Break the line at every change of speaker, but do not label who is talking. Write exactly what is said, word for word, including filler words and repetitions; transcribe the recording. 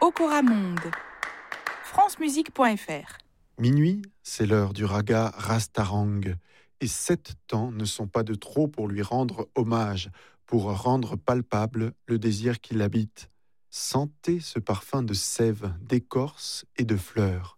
Okora Monde. francemusique point f r.
Minuit, c'est l'heure du raga Rastarang, et sept temps ne sont pas de trop pour lui rendre hommage, pour rendre palpable le désir qui l'habite. Sentez ce parfum de sève, d'écorce et de fleurs.